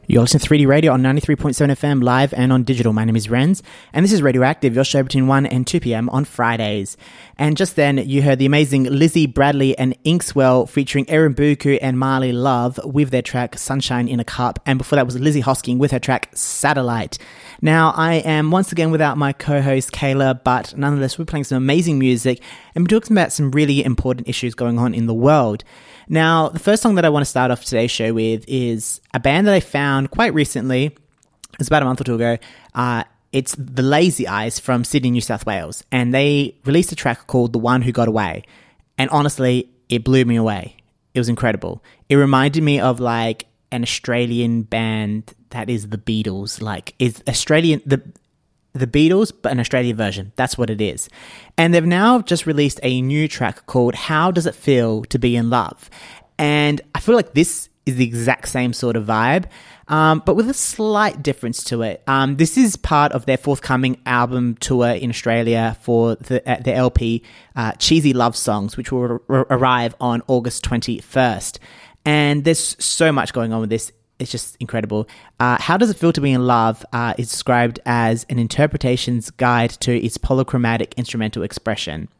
You're listening to 3D Radio on 93.7 FM live and on digital. My name is Renz, and this is Radioactive, your show between 1 and 2 p.m. on Fridays. And just then, you heard the amazing Lizzie Bradley and Inkswell featuring Erin Buku and Marley Love with their track Sunshine in a Cup. And before that was Lizzie Hosking with her track Satellite. Now, I am once again without my co-host Kayla, but nonetheless, we're playing some amazing music and we're talking about some really important issues going on in the world. Now, the first song that I want to start off today's show with is a band that I found quite recently. It was about a month or two ago. It's The Lazy Eyes from Sydney, New South Wales. And they released a track called The One Who Got Away. And honestly, it blew me away. It was incredible. It reminded me of like an Australian band that is the Beatles. Like, is Australian... The Beatles, but an Australian version. That's what it is. And they've now just released a new track called How Does It Feel to Be in Love? And I feel like this is the exact same sort of vibe, but with a slight difference to it. This is part of their forthcoming album tour in Australia for the LP Cheesy Love Songs, which will arrive on August 21st. And there's so much going on with this. It's just incredible. How Does It Feel to Be in Love is described as an interpretation's guide to its polychromatic instrumental expression.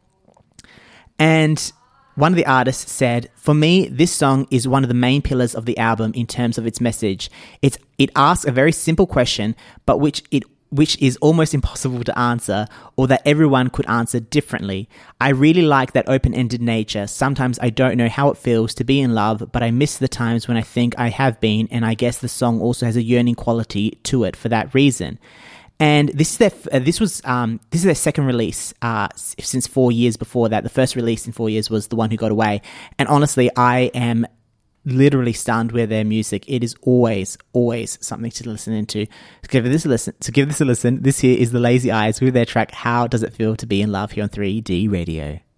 And one of the artists said, "For me, this song is one of the main pillars of the album in terms of its message. It asks a very simple question, but which is almost impossible to answer, or that everyone could answer differently. I really like that open-ended nature. Sometimes I don't know how it feels to be in love, but I miss the times when I think I have been, and I guess the song also has a yearning quality to it for that reason." And this is their second release since 4 years before that. The first release in 4 years was The One Who Got Away. And honestly, I am literally stunned with their music. It is always something to listen into. So give this a listen. This here is The Lazy Eyes with their track How Does It Feel to Be in Love here on 3D Radio.